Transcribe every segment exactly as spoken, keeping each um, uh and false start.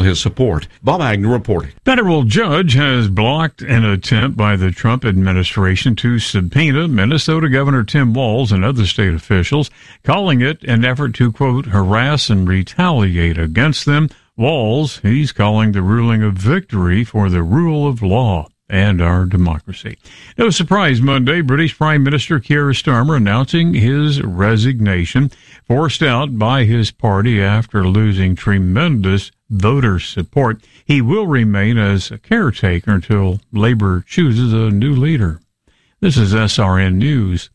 his support. Bob Agnew reporting. Federal judge has blocked an attempt by the Trump administration to subpoena Minnesota Governor Tim Walz and other state officials, calling it an effort to, quote, harass and retaliate against them. Walz, he's calling the ruling a victory for the rule of law and our democracy. No surprise, Monday, British Prime Minister Keir Starmer announcing his resignation, forced out by his party after losing tremendous voter support. He will remain as a caretaker until Labour chooses a new leader. This is S R N News.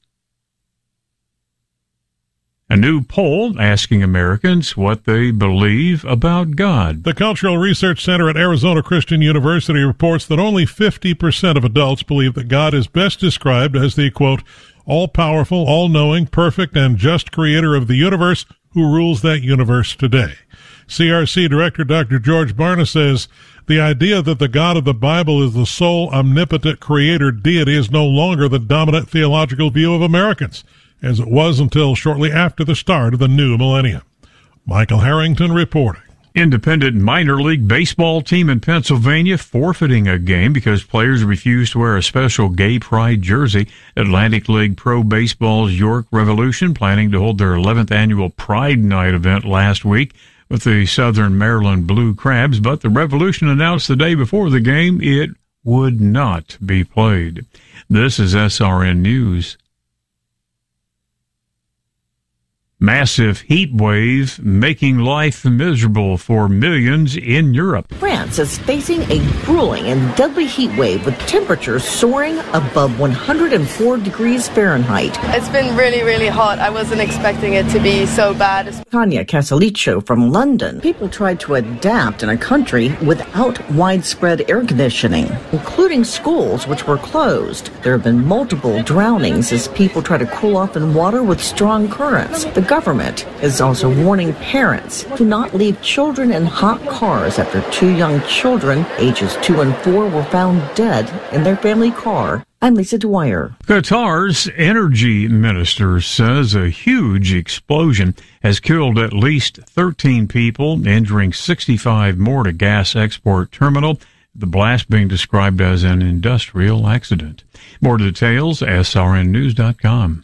A new poll asking Americans what they believe about God. The Cultural Research Center at Arizona Christian University reports that only fifty percent of adults believe that God is best described as the, quote, all-powerful, all-knowing, perfect, and just creator of the universe who rules that universe today. C R C Director Doctor George Barna says the idea that the God of the Bible is the sole omnipotent creator deity is no longer the dominant theological view of Americans, as it was until shortly after the start of the new millennium. Michael Harrington reporting. Independent minor league baseball team in Pennsylvania forfeiting a game because players refused to wear a special gay pride jersey. Atlantic League Pro Baseball's York Revolution planning to hold their eleventh annual Pride Night event last week with the Southern Maryland Blue Crabs, but the Revolution announced the day before the game it would not be played. This is S R N News. Massive heat wave making life miserable for millions in Europe. France is facing a grueling and deadly heat wave with temperatures soaring above one hundred four degrees Fahrenheit. It's been really, really hot. I wasn't expecting it to be so bad. Tanya Casalicio from London. People tried to adapt in a country without widespread air conditioning, including schools which were closed. There have been multiple drownings as people try to cool off in water with strong currents. The government is also warning parents to not leave children in hot cars after two young children, ages two and four, were found dead in their family car. I'm Lisa Dwyer. Qatar's energy minister says a huge explosion has killed at least thirteen people, injuring sixty-five more at a gas export terminal. The blast being described as an industrial accident. More details, S R N news dot com.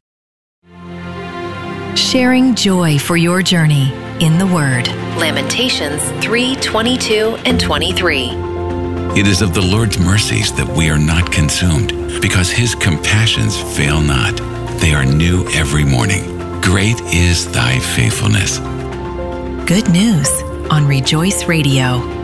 Sharing joy for your journey in the Word. Lamentations three twenty-two and twenty-three. It is of the Lord's mercies that we are not consumed, because his compassions fail not. They are new every morning. Great is thy faithfulness. Good news on Rejoice Radio.